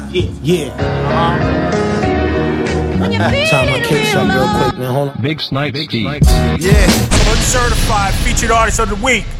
Yeah. Time my kids up real quick, man. Hold on. Big Snipe Steve. Yeah, uncertified featured artist of the week.